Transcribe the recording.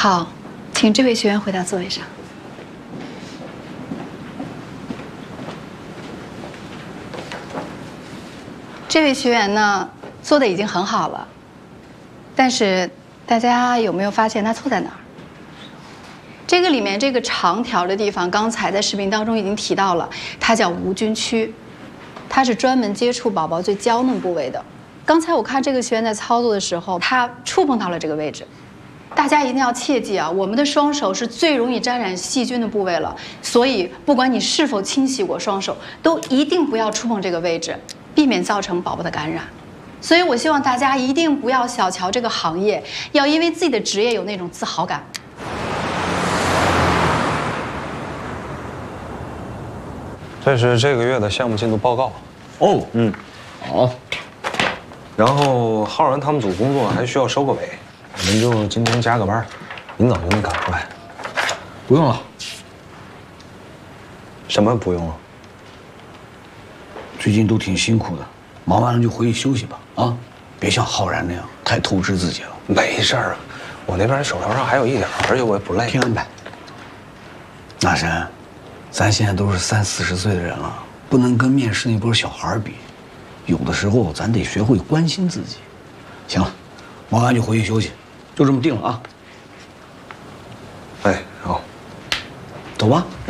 好，请这位学员回到座位上。这位学员呢，做的已经很好了，但是大家有没有发现他错在哪儿？这个里面这个长条的地方，刚才在视频当中已经提到了，它叫无菌区，它是专门接触宝宝最娇嫩部位的。刚才我看这个学员在操作的时候，他触碰到了这个位置。大家一定要切记啊，我们的双手是最容易沾染细菌的部位了，所以不管你是否清洗过双手，都一定不要触碰这个位置，避免造成宝宝的感染。所以我希望大家一定不要小瞧这个行业，要因为自己的职业有那种自豪感。 这是这个月的项目进度报告。 哦，好。 然后浩然他们组工作还需要收个尾，我们就今天加个班，明早就能赶出来。 不用了。 什么不用了？ 最近都挺辛苦的，忙完了就回去休息吧。啊，别像浩然那样太透支自己了。 没事儿啊，我那边手头上还有一点，而且我也不累。 听安排。大山，咱现在都是30、40岁的人了，不能跟面试那波小孩比。有的时候咱得学会关心自己。行了，忙完就回去休息，就这么定了啊。 哎，好， 走吧。